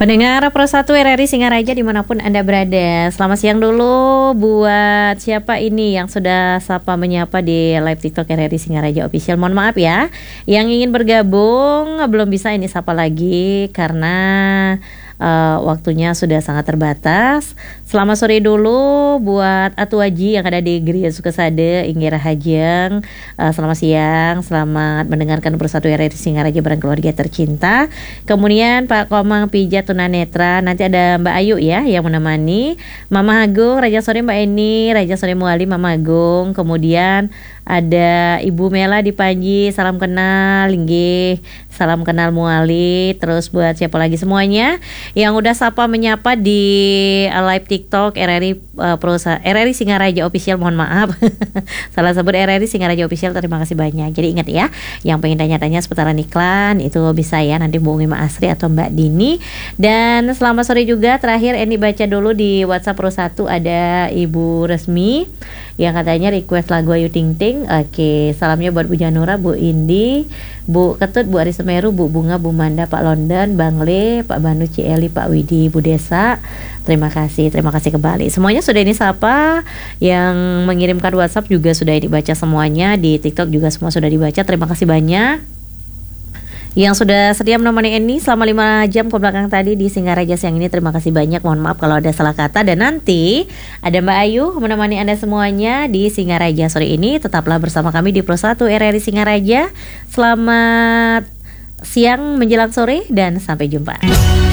Pendengar Pro 1 RRI Singaraja dimanapun Anda berada, selamat siang dulu buat siapa ini yang sudah sapa menyapa di live TikTok RRI Singaraja Official. Mohon maaf ya, yang ingin bergabung belum bisa ini sapa lagi karena waktunya sudah sangat terbatas. Selamat sore dulu buat Atu Haji yang ada di Geria Sukasade, Ingira Hajeng. Selamat siang, selamat mendengarkan Pro 1 RRI Singaraja bareng keluarga tercinta. Kemudian Pak Komang Pijat Tunanetra, nanti ada Mbak Ayu ya yang menemani. Mama Agung, Raja Sore Mbak Eni, Raja Sore Muali Mama Agung. Kemudian ada Ibu Mela di Panji, salam kenal, linggih, salam kenal Muali. Terus buat siapa lagi semuanya yang udah sapa menyapa di live TikTok RRI RRI Singaraja Official, mohon maaf salah sebut RRI Singaraja Official, terima kasih banyak. Jadi ingat ya, yang pengen tanya-tanya seputaran iklan itu bisa ya nanti hubungi Mbak Asri atau Mbak Dini. Dan selamat sore juga terakhir Eni baca dulu di WhatsApp Pro 1 ada Ibu Resmi yang katanya request lagu Ayu Ting Ting. Oke, salamnya buat Bu Janura, Bu Indi, Bu Ketut, Bu Ari Semeru, Bu Bunga, Bu Manda, Pak London, Bang Le, Pak Banu, Cieli, Pak Widi, Bu Desa. Terima kasih kembali. Semuanya sudah ini sapa, yang mengirimkan WhatsApp juga sudah dibaca semuanya, di TikTok juga semua sudah dibaca. Terima kasih banyak yang sudah setia menemani Eni selama 5 jam ke belakang tadi di Singaraja siang ini. Terima kasih banyak, mohon maaf kalau ada salah kata. Dan nanti ada Mbak Ayu menemani Anda semuanya di Singaraja sore ini. Tetaplah bersama kami di Pro 1 RRI Singaraja. Selamat siang menjelang sore dan sampai jumpa.